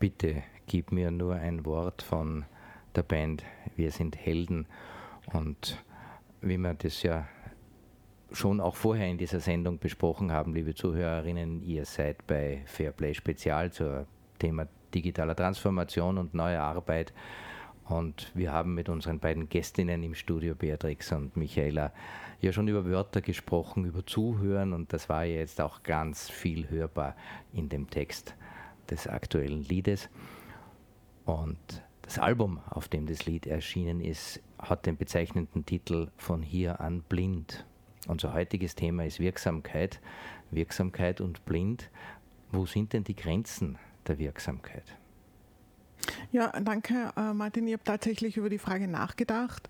bitte gib mir nur ein Wort von der Band Wir sind Helden. Und wie wir das ja schon auch vorher in dieser Sendung besprochen haben, liebe Zuhörerinnen, ihr seid bei Fairplay Spezial zum Thema digitaler Transformation und neue Arbeit. Und wir haben mit unseren beiden Gästinnen im Studio, Beatrix und Michaela, ja schon über Wörter gesprochen, über Zuhören, und das war ja jetzt auch ganz viel hörbar in dem Text des aktuellen Liedes. Und das Album, auf dem das Lied erschienen ist, hat den bezeichnenden Titel Von hier an blind. Unser heutiges Thema ist Wirksamkeit. Wirksamkeit und blind. Wo sind denn die Grenzen der Wirksamkeit? Ja, danke, Martin. Ich habe tatsächlich über die Frage nachgedacht.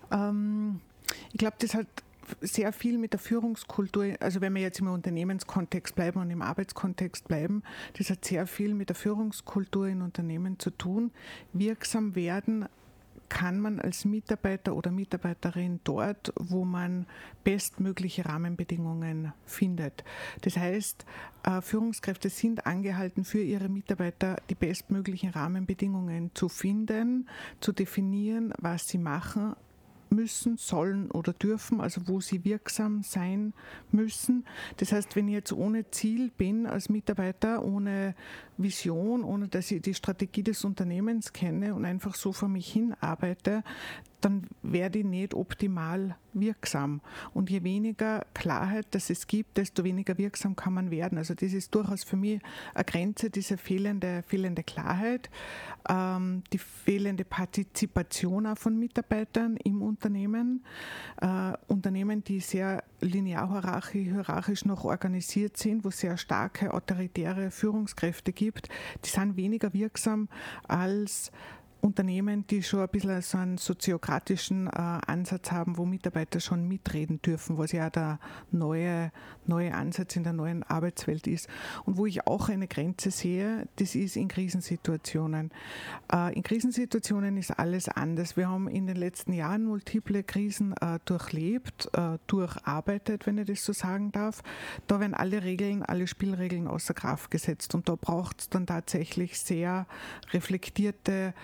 Ich glaube, das hat sehr viel mit der Führungskultur, also wenn wir jetzt im Unternehmenskontext bleiben und im Arbeitskontext bleiben, das hat sehr viel mit der Führungskultur in Unternehmen zu tun. Wirksam werden kann man als Mitarbeiter oder Mitarbeiterin dort, wo man bestmögliche Rahmenbedingungen findet. Das heißt, Führungskräfte sind angehalten, für ihre Mitarbeiter die bestmöglichen Rahmenbedingungen zu finden, zu definieren, was sie machen müssen, sollen oder dürfen, also wo sie wirksam sein müssen. Das heißt, wenn ich jetzt ohne Ziel bin als Mitarbeiter, ohne Vision, ohne dass ich die Strategie des Unternehmens kenne und einfach so vor mich hin arbeite, dann werde ich nicht optimal wirksam. Und je weniger Klarheit das es gibt, desto weniger wirksam kann man werden. Also das ist durchaus für mich eine Grenze, diese fehlende Klarheit, die fehlende Partizipation auch von Mitarbeitern im Unternehmen. Unternehmen, die sehr linear hierarchisch noch organisiert sind, wo es sehr starke autoritäre Führungskräfte gibt, die sind weniger wirksam als Unternehmen, die schon ein bisschen so einen soziokratischen Ansatz haben, wo Mitarbeiter schon mitreden dürfen, was ja der neue Ansatz in der neuen Arbeitswelt ist. Und wo ich auch eine Grenze sehe, das ist in Krisensituationen. In Krisensituationen ist alles anders. Wir haben in den letzten Jahren multiple Krisen durchlebt, durcharbeitet, wenn ich das so sagen darf. Da werden alle Spielregeln außer Kraft gesetzt, und da braucht es dann tatsächlich sehr reflektierte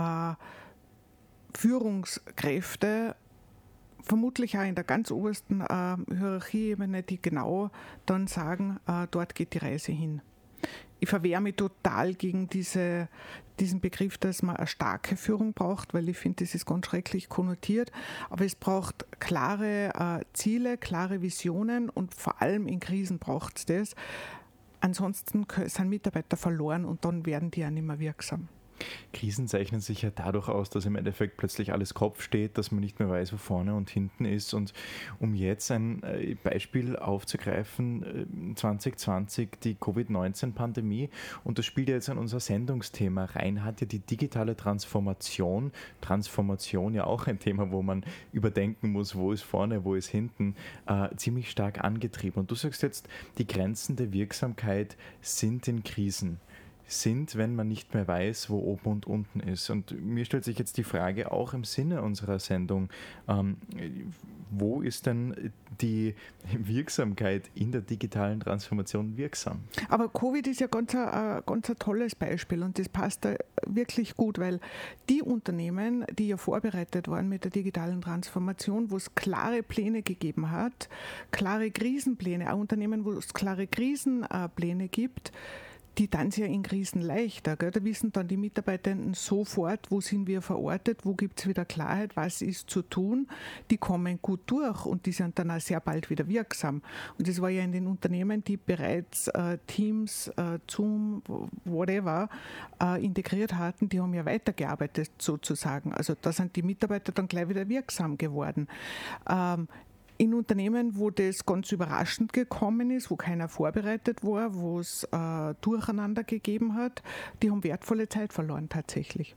Führungskräfte, vermutlich auch in der ganz obersten Hierarchieebene, die genau dann sagen, dort geht die Reise hin. Ich verwehre mich total gegen diesen Begriff, dass man eine starke Führung braucht, weil ich finde, das ist ganz schrecklich konnotiert. Aber es braucht klare Ziele, klare Visionen, und vor allem in Krisen braucht es das. Ansonsten sind Mitarbeiter verloren und dann werden die ja nicht mehr wirksam. Krisen zeichnen sich ja dadurch aus, dass im Endeffekt plötzlich alles Kopf steht, dass man nicht mehr weiß, wo vorne und hinten ist. Und um jetzt ein Beispiel aufzugreifen, 2020 die Covid-19-Pandemie, und das spielt ja jetzt in unser Sendungsthema rein, hat ja die digitale Transformation ja auch ein Thema, wo man überdenken muss, wo ist vorne, wo ist hinten, ziemlich stark angetrieben. Und du sagst jetzt, die Grenzen der Wirksamkeit sind in Krisen. Sind, wenn man nicht mehr weiß, wo oben und unten ist. Und mir stellt sich jetzt die Frage, auch im Sinne unserer Sendung, wo ist denn die Wirksamkeit in der digitalen Transformation wirksam? Aber Covid ist ja ganz ein tolles Beispiel, und das passt da wirklich gut, weil die Unternehmen, die ja vorbereitet waren mit der digitalen Transformation, wo es klare Pläne gegeben hat, klare Krisenpläne, auch Unternehmen, wo es klare Krisenpläne gibt, die dann ja in Krisen leichter. Gell? Da wissen dann die Mitarbeitenden sofort, wo sind wir verortet, wo gibt es wieder Klarheit, was ist zu tun. Die kommen gut durch und die sind dann auch sehr bald wieder wirksam. Und das war ja in den Unternehmen, die bereits Teams, Zoom, whatever, integriert hatten, die haben ja weitergearbeitet sozusagen. Also da sind die Mitarbeiter dann gleich wieder wirksam geworden. In Unternehmen, wo das ganz überraschend gekommen ist, wo keiner vorbereitet war, wo es Durcheinander gegeben hat, die haben wertvolle Zeit verloren tatsächlich.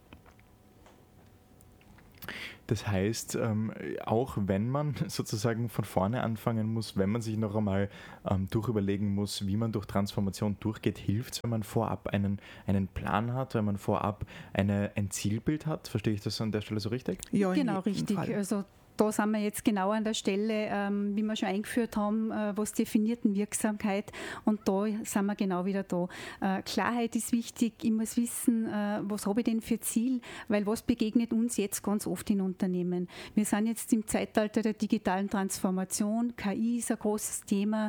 Das heißt, auch wenn man sozusagen von vorne anfangen muss, wenn man sich noch einmal durchüberlegen muss, wie man durch Transformation durchgeht, hilft es, wenn man vorab einen Plan hat, wenn man vorab ein Zielbild hat. Verstehe ich das an der Stelle so richtig? Ja, genau, richtig. Fall. Also da sind wir jetzt genau an der Stelle, wie wir schon eingeführt haben, was definierten Wirksamkeit, und da sind wir genau wieder da. Klarheit ist wichtig, ich muss wissen, was habe ich denn für Ziel, weil was begegnet uns jetzt ganz oft in Unternehmen. Wir sind jetzt im Zeitalter der digitalen Transformation, KI ist ein großes Thema,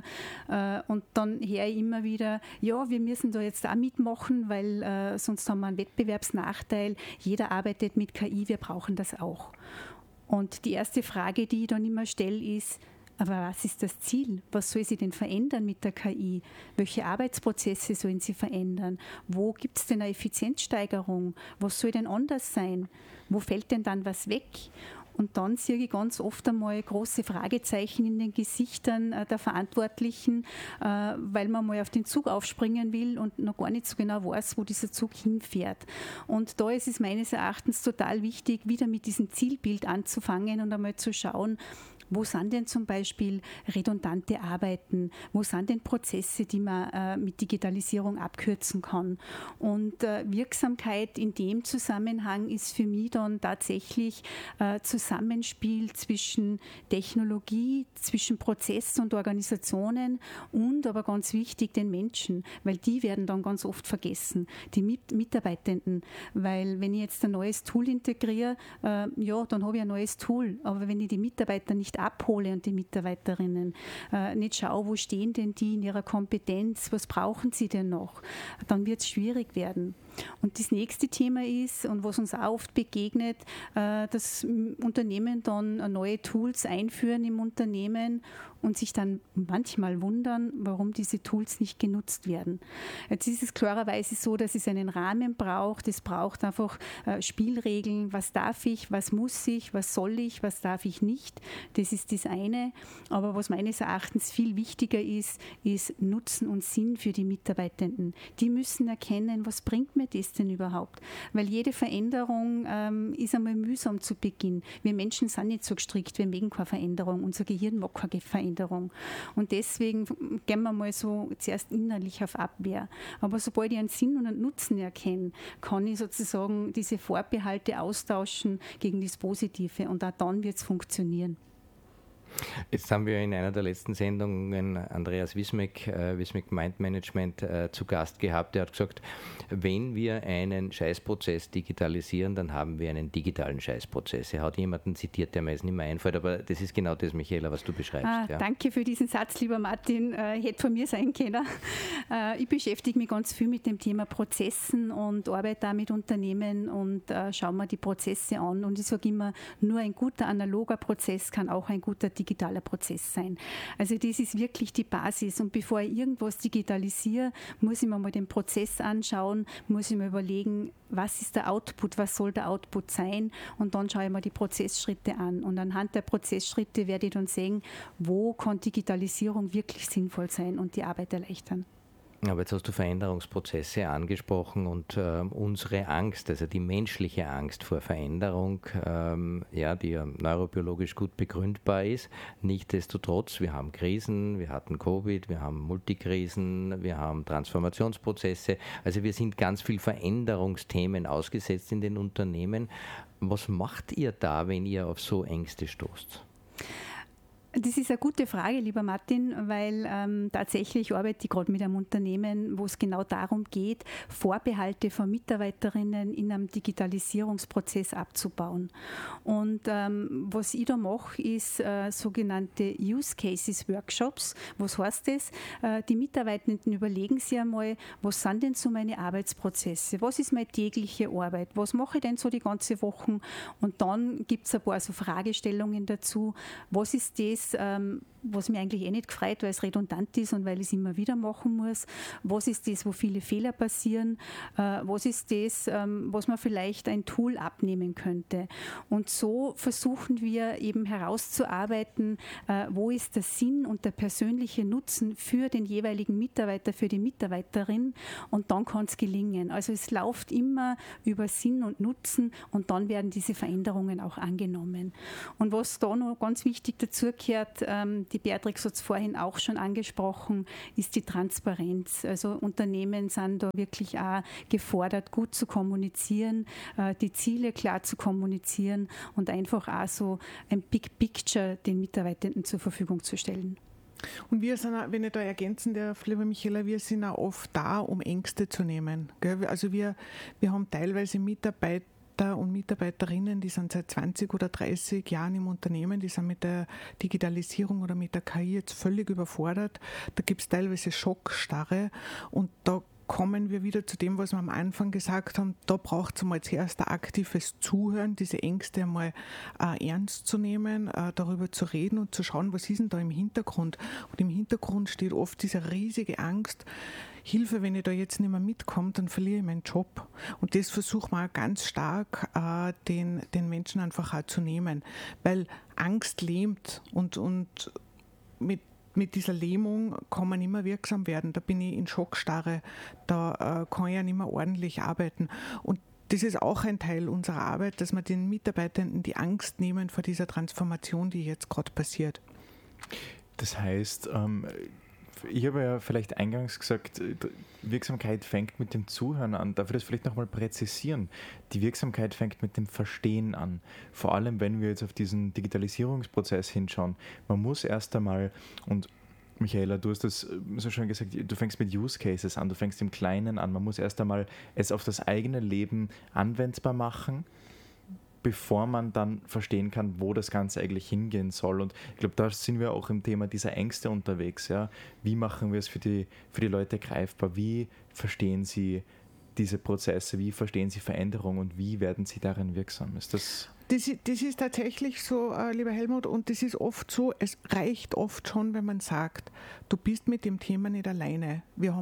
und dann höre ich immer wieder, ja, wir müssen da jetzt auch mitmachen, weil sonst haben wir einen Wettbewerbsnachteil, jeder arbeitet mit KI, wir brauchen das auch. Und die erste Frage, die ich dann immer stelle, ist, aber was ist das Ziel? Was soll sie denn verändern mit der KI? Welche Arbeitsprozesse sollen sie verändern? Wo gibt es denn eine Effizienzsteigerung? Was soll denn anders sein? Wo fällt denn dann was weg? Und dann sehe ich ganz oft einmal große Fragezeichen in den Gesichtern der Verantwortlichen, weil man mal auf den Zug aufspringen will und noch gar nicht so genau weiß, wo dieser Zug hinfährt. Und da ist es meines Erachtens total wichtig, wieder mit diesem Zielbild anzufangen und einmal zu schauen, wo sind denn zum Beispiel redundante Arbeiten? Wo sind denn Prozesse, die man mit Digitalisierung abkürzen kann? Und Wirksamkeit in dem Zusammenhang ist für mich dann tatsächlich Zusammenspiel zwischen Technologie, zwischen Prozess und Organisationen und aber ganz wichtig den Menschen, weil die werden dann ganz oft vergessen, die Mitarbeitenden. Weil wenn ich jetzt ein neues Tool integriere, ja, dann habe ich ein neues Tool. Aber wenn ich die Mitarbeiter nicht abhole und die Mitarbeiterinnen, nicht schaue, wo stehen denn die in ihrer Kompetenz, was brauchen sie denn noch, dann wird es schwierig werden. Und das nächste Thema ist, und was uns auch oft begegnet, dass Unternehmen dann neue Tools einführen im Unternehmen und sich dann manchmal wundern, warum diese Tools nicht genutzt werden. Jetzt ist es klarerweise so, dass es einen Rahmen braucht. Es braucht einfach Spielregeln. Was darf ich, was muss ich, was soll ich, was darf ich nicht. Das ist das eine. Aber was meines Erachtens viel wichtiger ist, ist Nutzen und Sinn für die Mitarbeitenden. Die müssen erkennen, was bringt mir das denn überhaupt? Weil jede Veränderung ist einmal mühsam zu Beginn. Wir Menschen sind nicht so gestrickt, wir mögen keine Veränderung. Unser Gehirn mag keine Veränderung. Und deswegen gehen wir mal so zuerst innerlich auf Abwehr. Aber sobald ich einen Sinn und einen Nutzen erkenne, kann ich sozusagen diese Vorbehalte austauschen gegen das Positive, und auch dann wird es funktionieren. Jetzt haben wir in einer der letzten Sendungen Andreas Wismek, Wismek Mind Management, zu Gast gehabt. Der hat gesagt, wenn wir einen Scheißprozess digitalisieren, dann haben wir einen digitalen Scheißprozess. Er hat jemanden zitiert, der mir jetzt nicht mehr einfällt, aber das ist genau das, Michaela, was du beschreibst. Ja. Danke für diesen Satz, lieber Martin. Hätte von mir sein können. Ich beschäftige mich ganz viel mit dem Thema Prozessen und arbeite da mit Unternehmen und schaue mir die Prozesse an. Und ich sage immer, nur ein guter analoger Prozess kann auch ein guter digitaler Prozess sein. Also das ist wirklich die Basis. Und bevor ich irgendwas digitalisiere, muss ich mir mal den Prozess anschauen, muss ich mir überlegen, was ist der Output, was soll der Output sein, und dann schaue ich mir die Prozessschritte an. Und anhand der Prozessschritte werde ich dann sehen, wo kann Digitalisierung wirklich sinnvoll sein und die Arbeit erleichtern. Aber jetzt hast du Veränderungsprozesse angesprochen und unsere Angst, also die menschliche Angst vor Veränderung, die ja neurobiologisch gut begründbar ist. Nichtsdestotrotz, wir haben Krisen, wir hatten Covid, wir haben Multikrisen, wir haben Transformationsprozesse. Also wir sind ganz viel Veränderungsthemen ausgesetzt in den Unternehmen. Was macht ihr da, wenn ihr auf so Ängste stoßt? Das ist eine gute Frage, lieber Martin, weil tatsächlich arbeite ich gerade mit einem Unternehmen, wo es genau darum geht, Vorbehalte von Mitarbeiterinnen in einem Digitalisierungsprozess abzubauen. Und was ich da mache, ist sogenannte Use Cases Workshops. Was heißt das? Die Mitarbeitenden überlegen sich einmal, was sind denn so meine Arbeitsprozesse? Was ist meine tägliche Arbeit? Was mache ich denn so die ganze Woche? Und dann gibt es ein paar so Fragestellungen dazu. Was ist das, was mich eigentlich nicht gefreut, weil es redundant ist und weil ich es immer wieder machen muss. Was ist das, wo viele Fehler passieren? Was ist das, was man vielleicht ein Tool abnehmen könnte? Und so versuchen wir eben herauszuarbeiten, wo ist der Sinn und der persönliche Nutzen für den jeweiligen Mitarbeiter, für die Mitarbeiterin, und dann kann es gelingen. Also es läuft immer über Sinn und Nutzen, und dann werden diese Veränderungen auch angenommen. Und was da noch ganz wichtig dazu gehört, die Beatrix hat es vorhin auch schon angesprochen, ist die Transparenz. Also Unternehmen sind da wirklich auch gefordert, gut zu kommunizieren, die Ziele klar zu kommunizieren und einfach auch so ein Big Picture den Mitarbeitenden zur Verfügung zu stellen. Und wir sind auch, wenn ich da ergänzen darf, lieber Michaela, wir sind auch oft da, um Ängste zu nehmen. Gell? Also wir haben teilweise Mitarbeiter und Mitarbeiterinnen, die sind seit 20 oder 30 Jahren im Unternehmen, die sind mit der Digitalisierung oder mit der KI jetzt völlig überfordert. Da gibt es teilweise Schockstarre und da kommen wir wieder zu dem, was wir am Anfang gesagt haben, da braucht es einmal zuerst ein aktives Zuhören, diese Ängste einmal ernst zu nehmen, darüber zu reden und zu schauen, was ist denn da im Hintergrund. Und im Hintergrund steht oft diese riesige Angst, Hilfe, wenn ich da jetzt nicht mehr mitkomme, dann verliere ich meinen Job. Und das versuchen wir auch ganz stark den Menschen einfach auch zu nehmen, weil Angst lähmt und mit dieser Lähmung kann man nicht mehr wirksam werden. Da bin ich in Schockstarre, da kann ich ja nicht mehr ordentlich arbeiten. Und das ist auch ein Teil unserer Arbeit, dass wir den Mitarbeitenden die Angst nehmen vor dieser Transformation, die jetzt gerade passiert. Das heißt, ich habe ja vielleicht eingangs gesagt, Wirksamkeit fängt mit dem Zuhören an. Darf ich das vielleicht nochmal präzisieren? Die Wirksamkeit fängt mit dem Verstehen an. Vor allem, wenn wir jetzt auf diesen Digitalisierungsprozess hinschauen. Man muss erst einmal, und Michaela, du hast das so schön gesagt, du fängst mit Use Cases an, du fängst im Kleinen an. Man muss erst einmal es auf das eigene Leben anwendbar machen, bevor man dann verstehen kann, wo das Ganze eigentlich hingehen soll. Und ich glaube, da sind wir auch im Thema dieser Ängste unterwegs. Ja? Wie machen wir es für die Leute greifbar? Wie verstehen sie diese Prozesse? Wie verstehen sie Veränderung? Und wie werden sie darin wirksam? Ist das... Das ist tatsächlich so, lieber Helmut, und das ist oft so, es reicht oft schon, wenn man sagt, du bist mit dem Thema nicht alleine. Wir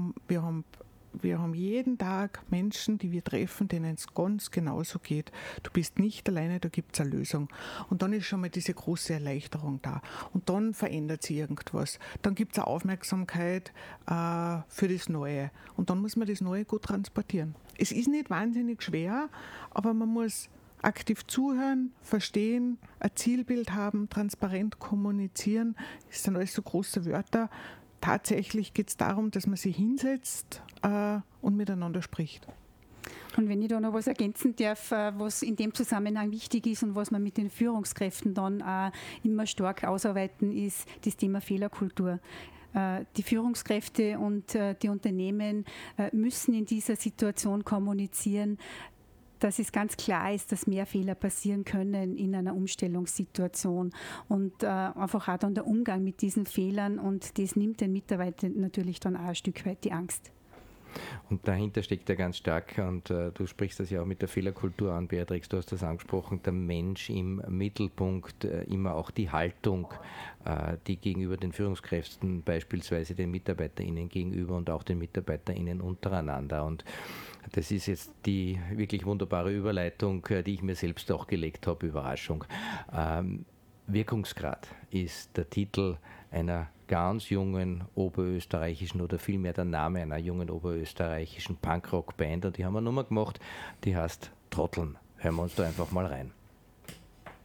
haben jeden Tag Menschen, die wir treffen, denen es ganz genauso geht. Du bist nicht alleine, da gibt es eine Lösung. Und dann ist schon mal diese große Erleichterung da. Und dann verändert sich irgendwas. Dann gibt es eine Aufmerksamkeit für das Neue. Und dann muss man das Neue gut transportieren. Es ist nicht wahnsinnig schwer, aber man muss aktiv zuhören, verstehen, ein Zielbild haben, transparent kommunizieren. Das sind alles so große Wörter. Tatsächlich geht es darum, dass man sich hinsetzt und miteinander spricht. Und wenn ich da noch was ergänzen darf, was in dem Zusammenhang wichtig ist und was wir mit den Führungskräften dann auch immer stark ausarbeiten, ist das Thema Fehlerkultur. Die Führungskräfte und die Unternehmen müssen in dieser Situation kommunizieren, dass es ganz klar ist, dass mehr Fehler passieren können in einer Umstellungssituation und einfach auch dann der Umgang mit diesen Fehlern, und das nimmt den Mitarbeitern natürlich dann auch ein Stück weit die Angst. Und dahinter steckt ja ganz stark, und du sprichst das ja auch mit der Fehlerkultur an, Beatrix, du hast das angesprochen, der Mensch im Mittelpunkt, immer auch die Haltung, die gegenüber den Führungskräften, beispielsweise den MitarbeiterInnen gegenüber und auch den MitarbeiterInnen untereinander. Und das ist jetzt die wirklich wunderbare Überleitung, die ich mir selbst auch gelegt habe, Überraschung. Wirkungsgrad ist der Titel einer ganz jungen oberösterreichischen, oder vielmehr der Name einer jungen oberösterreichischen Punkrock-Band. Und die haben eine Nummer gemacht, die heißt Trotteln. Hören wir uns da einfach mal rein.